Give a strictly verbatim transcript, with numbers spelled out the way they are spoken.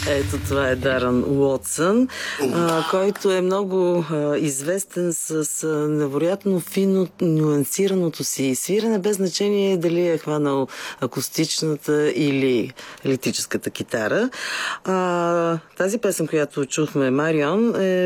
Ето това е Дарън Уотсън, а, който е много а, известен с а, невероятно финно нюансираното си свирене, без значение дали е хванал акустичната или електрическата китара. А, тази песен, която чухме, Марион, е